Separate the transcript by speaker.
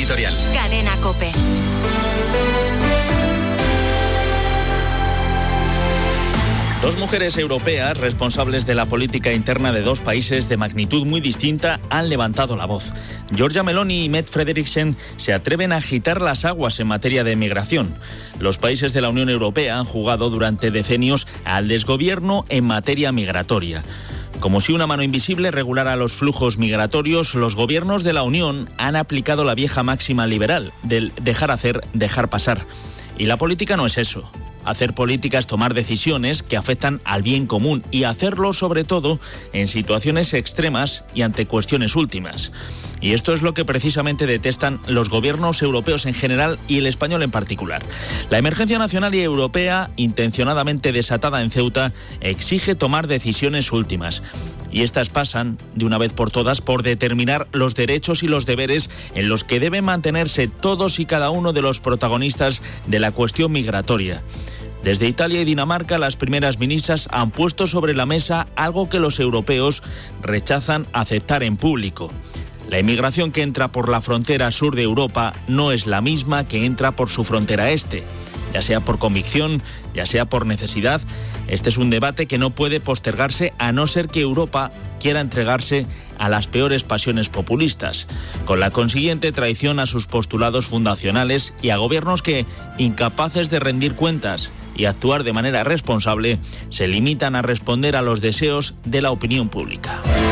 Speaker 1: editorial.
Speaker 2: Cadena COPE.
Speaker 3: Dos mujeres europeas responsables de la política interna de dos países de magnitud muy distinta han levantado la voz. Giorgia Meloni y Mette Frederiksen se atreven a agitar las aguas en materia de migración. Los países de la Unión Europea han jugado durante decenios al desgobierno en materia migratoria. Como si una mano invisible regulara los flujos migratorios, los gobiernos de la Unión han aplicado la vieja máxima liberal del dejar hacer, dejar pasar. Y la política no es eso. Hacer política es tomar decisiones que afectan al bien común y hacerlo sobre todo en situaciones extremas y ante cuestiones últimas. Y esto es lo que precisamente detestan los gobiernos europeos en general y el español en particular. La emergencia nacional y europea, intencionadamente desatada en Ceuta, exige tomar decisiones últimas. Y estas pasan, de una vez por todas, por determinar los derechos y los deberes en los que deben mantenerse todos y cada uno de los protagonistas de la cuestión migratoria. Desde Italia y Dinamarca, las primeras ministras han puesto sobre la mesa algo que los europeos rechazan aceptar en público. La inmigración que entra por la frontera sur de Europa no es la misma que entra por su frontera este. Ya sea por convicción, ya sea por necesidad, este es un debate que no puede postergarse a no ser que Europa quiera entregarse a las peores pasiones populistas, con la consiguiente traición a sus postulados fundacionales y a gobiernos que, incapaces de rendir cuentas y actuar de manera responsable, se limitan a responder a los deseos de la opinión pública.